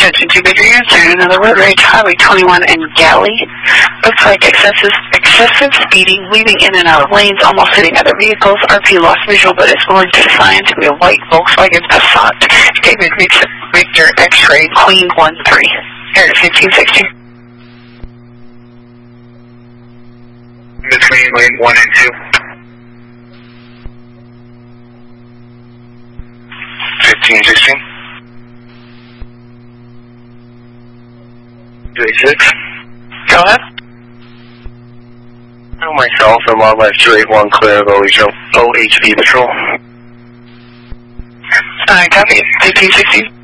Attention to Victor Answer, another road rage, Highway 21 and Galley. Looks like excessive speeding, weaving in and out of lanes, almost hitting other vehicles. RP lost visual, but is willing to assign to be a white Volkswagen Passat. David Victor X-Ray Queen 13. Air 1560. Between lane 1 and 2. 1516. 286. Go ahead. Myself and Wildlife 281 clear of OHV patrol. Copy. 1560.